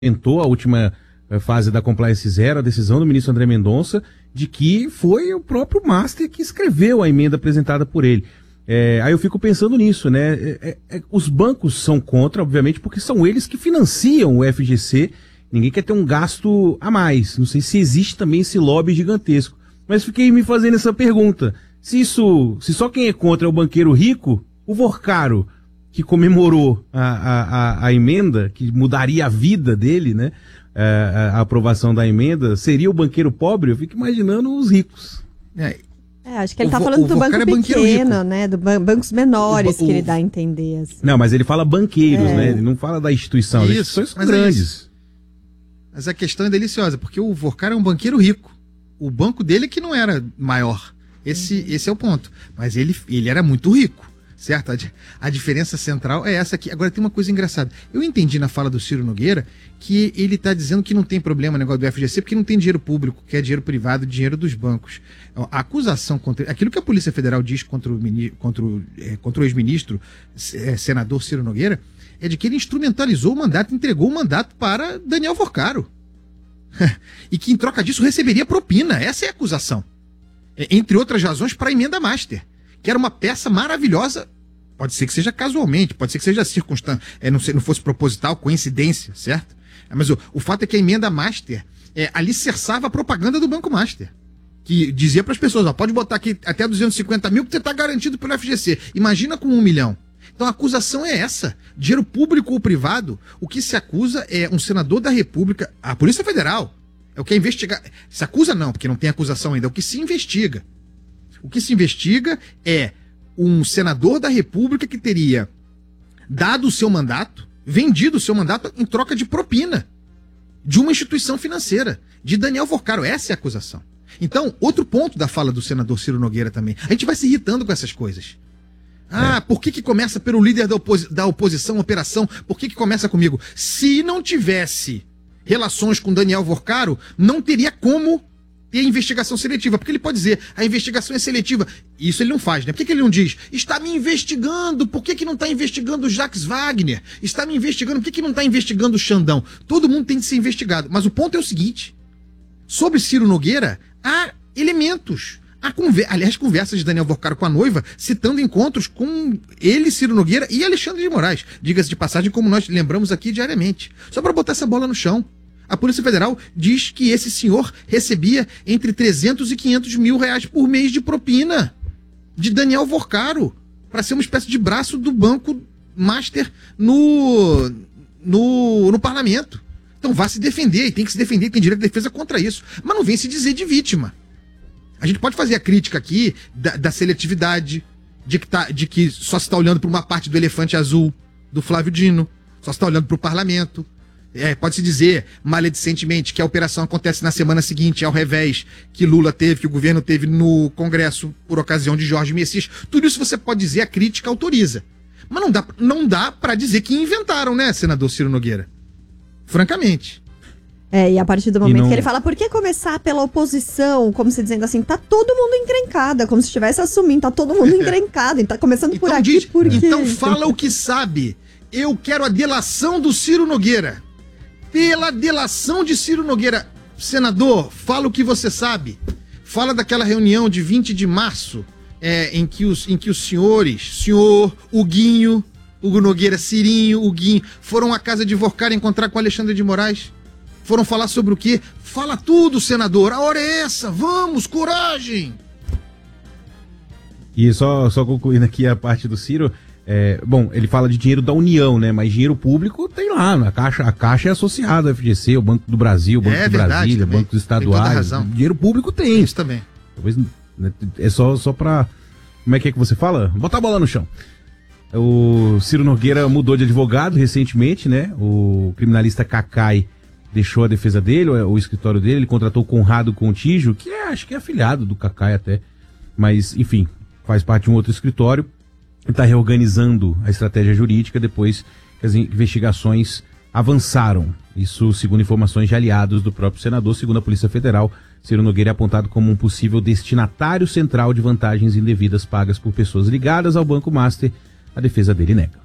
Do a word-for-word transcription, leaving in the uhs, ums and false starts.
Entrou a última fase da Compliance Zero, a decisão do ministro André Mendonça, de que foi o próprio Master que escreveu a emenda apresentada por ele. É, aí eu fico pensando nisso, né? É, é, os bancos são contra, obviamente, porque são eles que financiam o F G C. Ninguém quer ter um gasto a mais. Não sei se existe também esse lobby gigantesco. Mas fiquei me fazendo essa pergunta. Se isso, se só quem é contra é o banqueiro rico, o Vorcaro, que comemorou a, a, a, a emenda, que mudaria a vida dele, né? A, a aprovação da emenda, seria o banqueiro pobre? Eu fico imaginando os ricos. É, é acho que ele está falando do banco é pequeno, né? Do ban bancos menores o, o, que ele dá a entender. Assim. Não, mas ele fala banqueiros, é. né? Ele não fala da instituição. Isso, das instituições mas grandes. É isso. Mas a questão é deliciosa, porque o Vorcaro é um banqueiro rico. O banco dele é que não era maior. Esse, uhum. esse é o ponto. Mas ele, ele era muito rico. Certo? A, a diferença central é essa aqui. Agora tem uma coisa engraçada. Eu entendi na fala do Ciro Nogueira que ele está dizendo que não tem problema o negócio do F G C porque não tem dinheiro público, que é dinheiro privado, dinheiro dos bancos. A acusação contra... Aquilo que a Polícia Federal diz contra o, contra o, é, contra o ex-ministro, é, senador Ciro Nogueira, é de que ele instrumentalizou o mandato, entregou o mandato para Daniel Vorcaro. E que em troca disso receberia propina. Essa é a acusação. É, entre outras razões, para a emenda Master, que era uma peça maravilhosa, pode ser que seja casualmente, pode ser que seja circunstância, é, não, não fosse proposital, coincidência, certo? Mas o, o fato é que a emenda Master é, alicerçava a propaganda do Banco Master, que dizia para as pessoas, ó, pode botar aqui até duzentos e cinquenta mil que você está garantido pelo F G C, imagina com um milhão. Então a acusação é essa, dinheiro público ou privado, o que se acusa é um senador da República, a Polícia Federal, é o que é investigar, se acusa não, porque não tem acusação ainda, é o que se investiga. O que se investiga é um senador da República que teria dado o seu mandato, vendido o seu mandato em troca de propina de uma instituição financeira, de Daniel Vorcaro. Essa é a acusação. Então, outro ponto da fala do senador Ciro Nogueira também. A gente vai se irritando com essas coisas. Ah, é. Por que que começa pelo líder da, oposi da oposição, operação? Por que que começa comigo? Se não tivesse relações com Daniel Vorcaro, não teria como ter a investigação seletiva, porque ele pode dizer, a investigação é seletiva. Isso ele não faz, né? Por que que ele não diz? Está me investigando, por que que não está investigando o Jacques Wagner? Está me investigando, por que que não está investigando o Xandão? Todo mundo tem que ser investigado. Mas o ponto é o seguinte, sobre Ciro Nogueira, há elementos. Há conver aliás, conversas de Daniel Vorcaro com a noiva, citando encontros com ele, Ciro Nogueira e Alexandre de Moraes. Diga-se de passagem, como nós lembramos aqui diariamente. Só para botar essa bola no chão. A Polícia Federal diz que esse senhor recebia entre trezentos e quinhentos mil reais por mês de propina de Daniel Vorcaro, para ser uma espécie de braço do Banco Master no, no, no parlamento. Então vá se defender, e tem que se defender, tem direito de defesa contra isso. Mas não vem se dizer de vítima. A gente pode fazer a crítica aqui da, da seletividade, de que, tá, de que só se está olhando para uma parte do elefante azul do Flávio Dino, só se está olhando para o parlamento. É, pode-se dizer, maledicentemente, que a operação acontece na semana seguinte, ao revés que Lula teve, que o governo teve no Congresso por ocasião de Jorge Messias. Tudo isso você pode dizer, a crítica autoriza. Mas não dá, não dá para dizer que inventaram, né, senador Ciro Nogueira? Francamente. É, e a partir do momento não... que ele fala, por que começar pela oposição? Como se dizendo assim, tá todo mundo encrencado, é como se estivesse assumindo, tá todo mundo encrencado, e tá começando então por aqui, diz, por quê? Então fala o que sabe. Eu quero a delação do Ciro Nogueira. Pela delação de Ciro Nogueira. Senador, fala o que você sabe. Fala daquela reunião de vinte de março, é, em, que os, em que os senhores, senhor, Huguinho, Hugo Nogueira, Cirinho, Huguinho, foram à casa de Vorcaro encontrar com Alexandre de Moraes. Foram falar sobre o quê? Fala tudo, senador. A hora é essa. Vamos, coragem. E só, só concluindo aqui a parte do Ciro... É, bom, ele fala de dinheiro da União, né? Mas dinheiro público tem lá, a Caixa, a Caixa é associada ao F G C, o Banco do Brasil, o Banco é, de verdade, Brasília, também. bancos estaduais. Dinheiro público tem. Isso também. Talvez, né, é só, só pra... Como é que é que você fala? Botar a bola no chão. O Ciro Nogueira mudou de advogado recentemente, né? O criminalista Cacai deixou a defesa dele, o, o escritório dele, ele contratou o Conrado Contígio, que é, acho que é afiliado do Cacai até, mas, enfim, faz parte de um outro escritório. Está reorganizando a estratégia jurídica depois que as investigações avançaram. Isso segundo informações de aliados do próprio senador. Segundo a Polícia Federal, Ciro Nogueira é apontado como um possível destinatário central de vantagens indevidas pagas por pessoas ligadas ao Banco Master. A defesa dele nega.